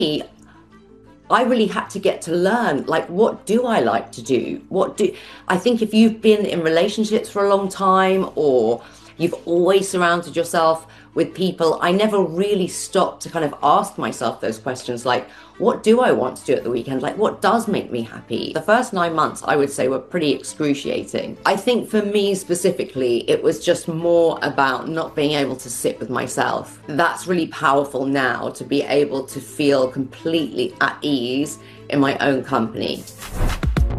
I really had to get to learn, like, what do I like to do? I think if you've been in relationships for a long time, or you've always surrounded yourself with people, I never really stopped to kind of ask myself those questions, like, what do I want to do at the weekend? Like, what does make me happy? The first 9 months, I would say, were pretty excruciating. I think for me specifically, it was just more about not being able to sit with myself. That's really powerful now, to be able to feel completely at ease in my own company.